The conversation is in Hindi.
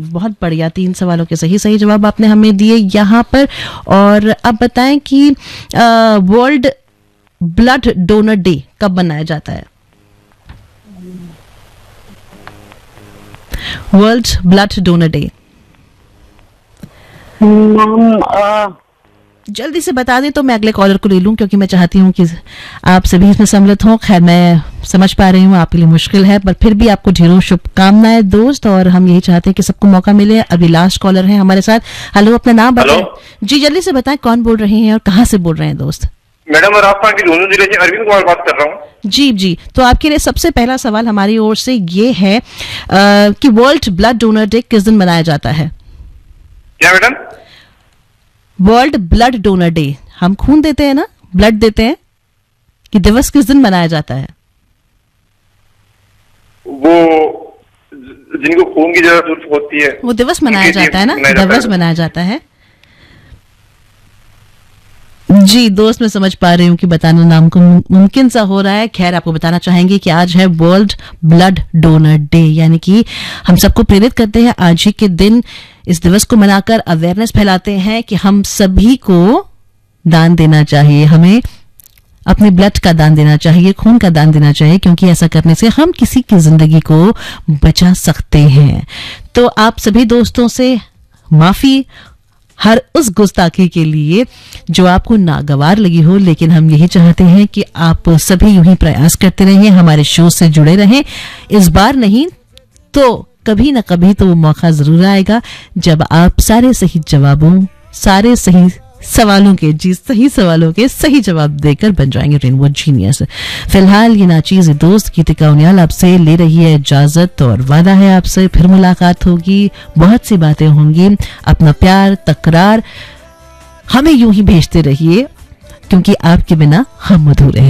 बहुत बढ़िया, 3 सवालों के सही सही जवाब आपने हमें दिए यहाँ पर। और अब बताएं कि वर्ल्ड ब्लड डोनर डे कब मनाया जाता है? वर्ल्ड ब्लड डोनर डे जल्दी से बता दें तो मैं अगले कॉलर को ले लूं, क्योंकि मैं चाहती हूं कि आप सभी इसमें सम्मिलित हों। खैर, मैं समझ पा रही हूं आपके लिए मुश्किल है, पर फिर भी आपको ढेरों शुभकामनाएं दोस्त, और हम यही चाहते हैं कि सबको मौका मिले। अभी लास्ट कॉलर है हमारे साथ। हेलो, अपना नाम बताएं जी, जल्दी से बताएं कौन बोल रहे हैं और कहाँ से बोल रहे हैं दोस्त? मैडम, राजस्थान के झुंझुनू जिले से अरविंद कुमार बात कर रहा हूँ। जी जी, तो आपके लिए सबसे पहला सवाल हमारी ओर से ये है कि वर्ल्ड ब्लड डोनर डे किस दिन मनाया जाता है? क्या madam? World blood donor day, हम खून देते हैं ना, ब्लड देते हैं, कि दिवस किस दिन मनाया जाता है? वो जिनको खून की जरूरत होती है वो दिवस मनाया जाता है ना, दिवस मनाया जाता है। जी दोस्त, मैं समझ पा रही हूँ कि बताना नाम को मुमकिन सा हो रहा है। खैर, आपको बताना चाहेंगे कि आज है वर्ल्ड ब्लड डोनर डे, यानी कि हम सबको प्रेरित करते हैं आज ही के दिन इस दिवस को मनाकर अवेयरनेस फैलाते हैं कि हम सभी को दान देना चाहिए, हमें अपने ब्लड का दान देना चाहिए, खून का दान देना चाहिए, क्योंकि ऐसा करने से हम किसी की जिंदगी को बचा सकते हैं। तो आप सभी दोस्तों से माफी हर उस गुस्ताखी के लिए जो आपको नागवार लगी हो, लेकिन हम यही चाहते हैं कि आप सभी यूं ही प्रयास करते रहें, हमारे शो से जुड़े रहें। इस बार नहीं तो कभी ना कभी तो वो मौका जरूर आएगा जब आप सारे सही सवालों के सही जवाब देकर बन जाएंगे रेनबो जीनियस। फिलहाल ये नाचीज दोस्त गीतिका उनियाल आपसे ले रही है इजाजत, और वादा है आपसे फिर मुलाकात होगी, बहुत सी बातें होंगी। अपना प्यार तकरार हमें यूं ही भेजते रहिए, क्योंकि आपके बिना हम अधूरे हैं।